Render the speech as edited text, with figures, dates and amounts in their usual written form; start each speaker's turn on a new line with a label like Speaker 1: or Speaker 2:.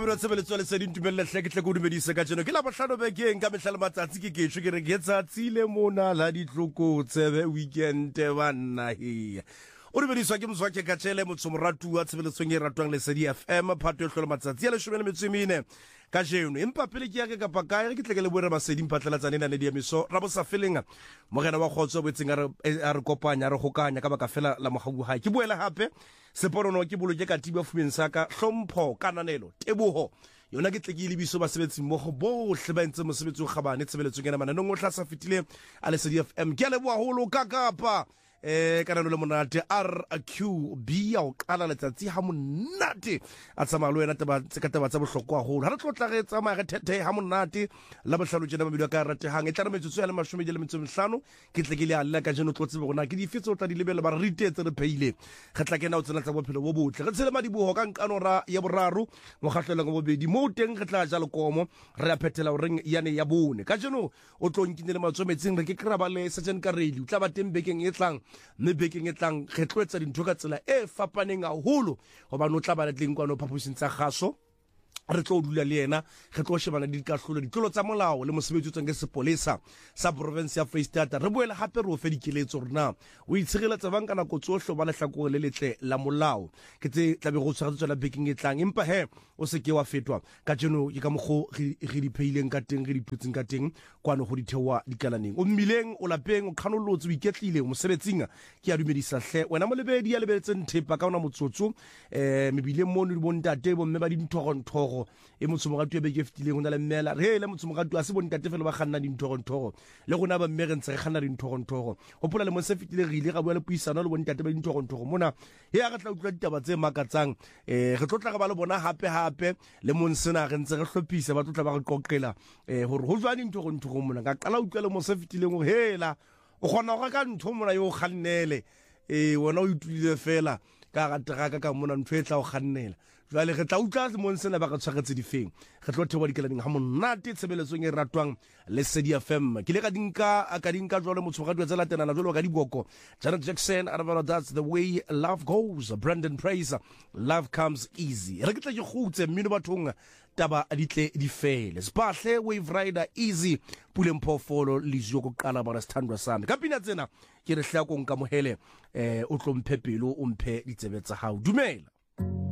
Speaker 1: Abra tsebeletswa le seding tumelle hle ke tle go dumedisa ka jeno ke la bohlano bekeng ka mehla le matsatsi ke ke re ke tsatsile mona la ditloko tsebe weekend banna he o dumediswa ke mzwake ka tshele motsomoratu wa tsebeletsong e ratwang le Sedi FM phato e hlola matsatsi ya 14 ka jeno empa pele ke ya ka pa kae ke tle ke le boere maseding phatlalatsa nena le di emiso ra bo sa feelinga mogena wa khotso boetseng a re kopanya re gokanya ka baka fela la mogabu ha ke boela hape seporono ke boloke ka tiba fumeng saka hlompho kananelo teboho yona ke tle ke lebiso ba sebetsi mmogo bohle ba ntse mosebetsi o gabane tsebeletsong ena mananong o tla sa fitile a le Sedi FM ke le boa holo ka kapa kana le monate RQB ya o kala letsatsi ha monate a tsamaya lo ena taba tsa bohlokwa haholo ha re tlotla re tsamaya re thethe ha monate la bohlalo jena mabedi ka rate hang e tla re metsotso ya le 15 ke tle ke le alla ka jeno tlotse bona ke di fetso tla di lebele ba re ritetse re pheile re tla kena o tsena tsa bophelo bo botle re tshele madiboho ka nkano ra ya boraro mo gahlelo go bobedi mo teng re tla ja le komo re a phethela o reng yane ya bone ka jeno o tlonkine le matsometseng re ke kraba le Sergeant Kareli o tla ba teng bekeng e tlang mme bekeng e tlang re tlwetsa dintho ka tsela e fapaneng haholo goba no tla ba le tleng kwano phaposing tsa gaso re tlo dula le yena re tlo shebana di kahlolo ditlolo tsa molao le mosebetsi o tseng ke sepolesa sa province ya Free State re boela hape re o fe dikeletso rena o itshireletsa banka na go tsohle ba le hlakore le letle la molao ke tse tla be go tshwaretswa la bekeng e tlang empa he o se ke wa fetwa ka jeno ke ka mogo re di pheileng ka teng re di putseng ka teng kwano go dithewa dikalaneng o mmileng o lapeng o khanolotse o iketlile mosebetsing ke ya dumedisa hle wena mo lebedi ya lebetseng thepa ka ona motsotso mebile mo no di bontate bo mme ba di nthogonthogo e motsomogatu e be ke fitile go na le mmela re le motsomogatu a se bontate fela ba ganna di nthogonthogo le gona ba mme re ntse re ganna di nthogonthogo hopola le mo se fitile re ile ga bua le puisano le bontate ba di nthogonthogo mona he a ga tla utlwa ditaba tse makatsang re tlotla ga ba le bona hape le monsena re ntse re hlophisa ba tlotla ba re qoqela hore ho jwa di nthogonthogo mona ka qala utlwa le mo se fitile go hela o gona go ka ntho mona yo gannele wona o itulile fela ka ga ka mona ntho e tla o gannela jwale re tla utla monsena ba ga tshwaretse difeng re tlo thewa dikelaneng ha monate tshebeletsong e ratwang le Sedi FM ke le ka dinka jwale motsogadi wa tsela tenana jwale ka diboko Janet Jackson Arabella that's the way love goes Brandon Fraser love comes easy re ke tla ke gutse mmino bathong taba ditle di fele spahle wave rider easy pule mphofolo lizyo go qala bona sithandwa sami ka pina tsena ke re hlakong ka mohele o tlomphe pelo o mphe ditsebe tsa hao dumela